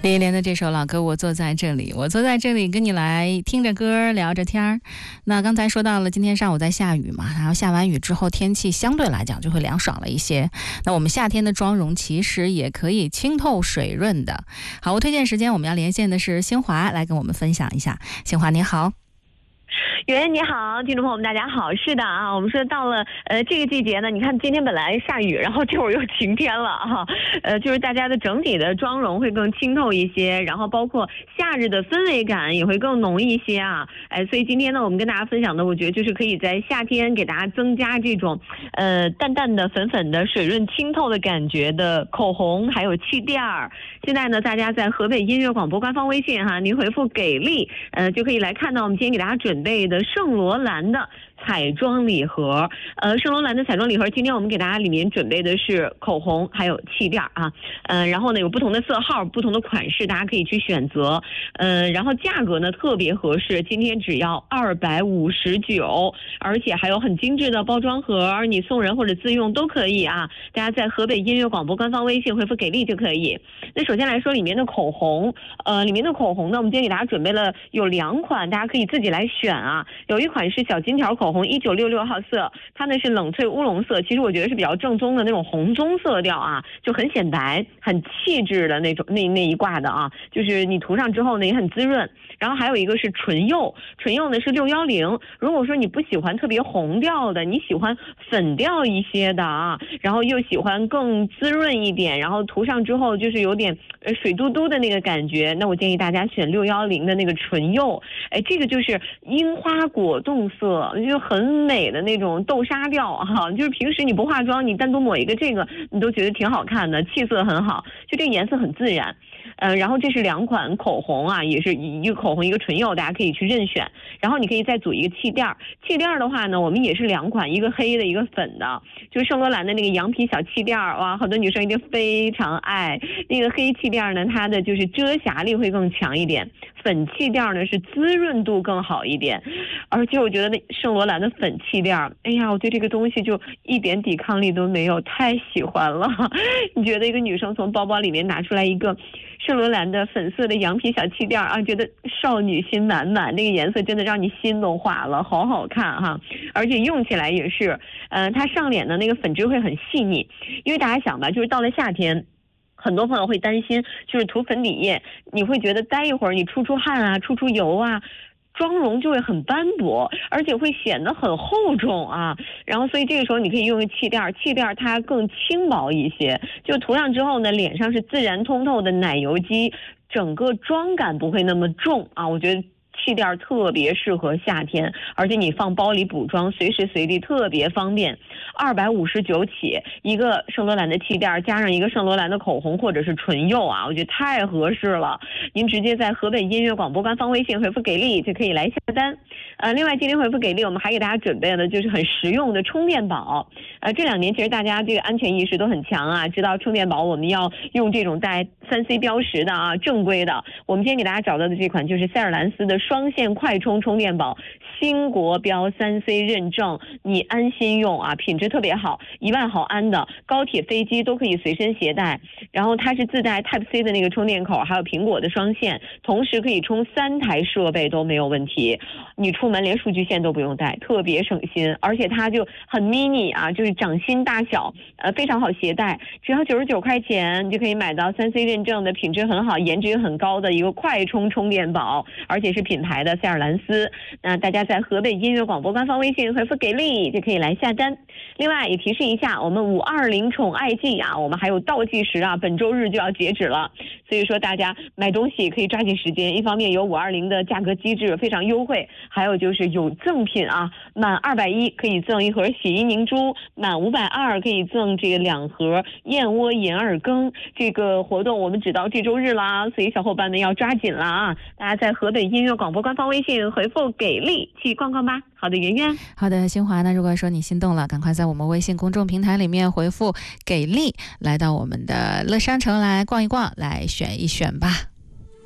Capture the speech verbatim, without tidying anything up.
李忆莲的这首老歌《我坐在这里》，我坐在这里跟你来听着歌聊着天儿。那刚才说到了今天上午在下雨嘛，然后下完雨之后天气相对来讲就会凉爽了一些。那我们夏天的妆容其实也可以清透水润的。好，我推荐时间我们要连线的是新华，来跟我们分享一下。新华你好。 圆圆你好，听众朋友们大家好。是的啊，我们说到了呃这个季节呢，你看今天本来下雨，然后这会儿又晴天了哈，呃就是大家的整体的妆容会更清透一些，然后包括夏日的氛围感也会更浓一些啊。哎，所以今天呢，我们跟大家分享的，我觉得就是可以在夏天给大家增加这种呃淡淡的、粉粉的、水润清透的感觉的口红，还有气垫儿。现在呢，大家在河北音乐广播官方微信哈，您回复给力，呃就可以来看到我们今天给大家准备的圣罗兰的彩妆礼盒。呃，圣罗兰的彩妆礼盒，今天我们给大家里面准备的是口红还有气垫啊，呃，然后呢有不同的色号、不同的款式，大家可以去选择。呃，然后价格呢特别合适，今天只要二百五十九，而且还有很精致的包装盒，你送人或者自用都可以啊。大家在河北音乐广播官方微信回复给力就可以。那首先来说里面的口红，呃，里面的口红呢，我们今天给大家准备了有两款，大家可以自己来选啊。有一款是小金条口红一九六六号色，它呢是冷萃乌龙色，其实我觉得是比较正宗的那种红棕色调啊，就很显白很气质的那种那那一挂的啊，就是你涂上之后呢也很滋润。然后还有一个是唇釉，唇釉呢是六一零，如果说你不喜欢特别红调的，你喜欢粉调一些的啊，然后又喜欢更滋润一点，然后涂上之后就是有点呃水嘟嘟的那个感觉，那我建议大家选六一零的那个唇釉。哎，这个就是樱花果冻色，就是很美的那种豆沙调哈，就是平时你不化妆，你单独抹一个这个，你都觉得挺好看的，气色很好，就这个颜色很自然。呃，然后这是两款口红啊，也是一个口红一个唇釉，大家可以去任选。然后你可以再组一个气垫儿，气垫儿的话呢，我们也是两款，一个黑的，一个粉的，就是圣罗兰的那个羊皮小气垫儿，哇，很多女生一定非常爱。那个黑气垫儿呢，它的就是遮瑕力会更强一点，粉气垫儿呢是滋润度更好一点。而且我觉得那圣罗兰的粉气垫儿，哎呀，我对这个东西就一点抵抗力都没有，太喜欢了。你觉得一个女生从包包里面拿出来一个圣罗兰的粉色的羊皮小气垫啊，觉得少女心满满，那个颜色真的让你心都化了，好好看哈！而且用起来也是，呃，它上脸的那个粉质会很细腻，因为大家想吧，就是到了夏天。很多朋友会担心，就是涂粉底液，你会觉得待一会儿你出出汗啊，出出油啊，妆容就会很斑驳，而且会显得很厚重啊。然后所以这个时候你可以用气垫，气垫它更轻薄一些，就涂上之后呢，脸上是自然通透的奶油肌，整个妆感不会那么重啊。我觉得气垫特别适合夏天，而且你放包里补妆，随时随地特别方便。二百五十九起，一个圣罗兰的气垫加上一个圣罗兰的口红或者是唇釉啊，我觉得太合适了。您直接在河北音乐广播官方微信回复给力就可以来下单。呃，另外今天回复给力，我们还给大家准备了就是很实用的充电宝。呃，这两年其实大家这个安全意识都很强啊，知道充电宝我们要用这种带三 C 标识的啊，正规的。我们今天给大家找到的这款就是塞尔兰斯的双线快充充电宝，新国标三 C 认证，你安心用啊，品质特别好，一万毫安的，高铁飞机都可以随身携带。然后它是自带 Type C 的那个充电口，还有苹果的双线，同时可以充三台设备都没有问题。你出门连数据线都不用带，特别省心。而且它就很 mini 啊，就是掌心大小，呃，非常好携带，只要九十九块钱，你就可以买到三 C 认证的，品质很好、颜值很高的一个快充充电宝，而且是品牌的塞尔兰斯。那大家在河北音乐广播官方微信回复给力就可以来下单。另外也提示一下，我们五二零宠爱季啊，我们还有倒计时啊，本周日就要截止了，所以说大家买东西可以抓紧时间。一方面有五二零的价格机制非常优惠，还有就是有赠品啊，满二百一可以赠一盒洗衣凝珠，满五百二可以赠这个两盒燕窝银耳羹。这个活动我们只到这周日啦，所以小伙伴们要抓紧了啊！大家在河北音乐广播官方微信回复给力去逛逛吧。好的，圆圆。 好的，新华呢，如果说你心动了，赶快在我们微信公众平台里面回复给力，来到我们的乐商城来逛一逛，来选一选吧。